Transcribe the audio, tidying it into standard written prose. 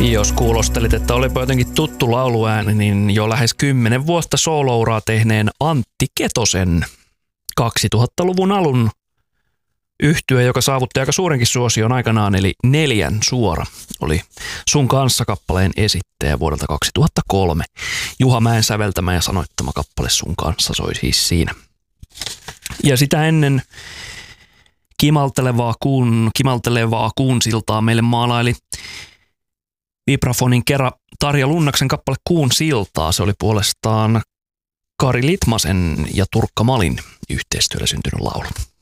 Jos kuulostelit, että olipa jotenkin tuttu lauluääni, niin jo lähes 10 vuotta soolouraa tehneen Antti Ketosen 2000-luvun alun yhtye, joka saavutti aika suurenkin suosion aikanaan, eli Neljän suora, oli Sun kanssa -kappaleen esittäjä vuodelta 2003. Juha Mäen säveltämä ja sanoittama kappale Sun kanssa soi siis siinä. Ja sitä ennen kimaltelevaa kuunsiltaa meille maalaili Vibrafonin kera Tarja Lunnaksen kappale Kuun siltaa. Se oli puolestaan Kari Litmasen ja Turkka Malin yhteistyöllä syntynyt laulu.